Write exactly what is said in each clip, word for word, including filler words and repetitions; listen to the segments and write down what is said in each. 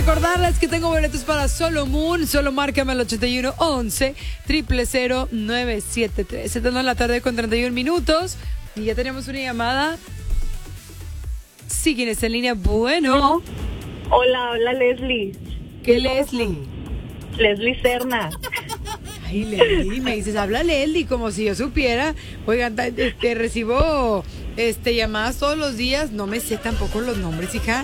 recordarles que tengo boletos para Solo Moon. Solo márcame al ochenta y uno once, cero cero cero, nueve siete tres. Se en la tarde con treinta y un minutos. Y ya tenemos una llamada. Sí, ¿quién está en línea? Bueno. Hola, hola Leslie. ¿Qué Leslie? Leslie Serna. Ay, Leslie, me dices, habla Leslie, como si yo supiera. Oigan, este, recibo este, llamadas todos los días. No me sé tampoco los nombres, hija.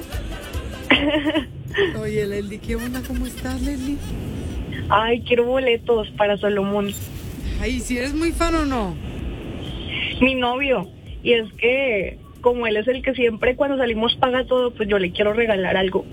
Oye, Leslie, ¿qué onda? ¿Cómo estás, Leslie? Ay, quiero boletos para Solomon. Ay, ¿si eres muy fan o no? Mi novio. Y es que, como él es el que siempre cuando salimos paga todo, pues yo le quiero regalar algo.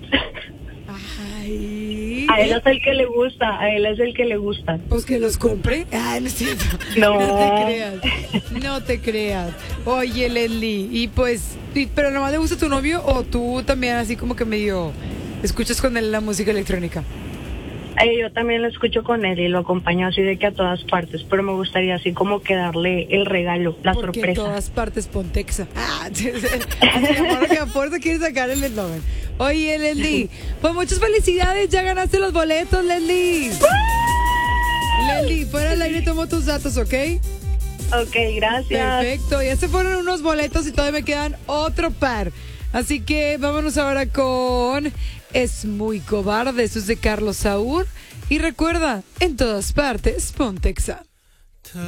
Ay. A él es el que le gusta, a él es el que le gusta. Pues que los compre. Ay, no es cierto. No. No te creas. No te creas. Oye, Leslie, y pues, y, ¿pero nomás le gusta tu novio o tú también así como que medio escuchas con él la música electrónica? Eh, yo también lo escucho con él y lo acompaño así de que a todas partes, pero me gustaría así como que darle el regalo, la Porque sorpresa. en todas partes Pontexa. Ah, así ahora que a fuerza quieres sacar el eslogan. Oye, Leslie, pues muchas felicidades, ya ganaste los boletos, Leslie. Leslie, fuera del aire tomo tus datos, ¿ok? Ok, gracias. Perfecto, ya se fueron unos boletos y todavía me quedan otro par. Así que vámonos ahora con Es muy cobarde, eso es de Carlos Saúl. Y recuerda, en todas partes, Pontexa.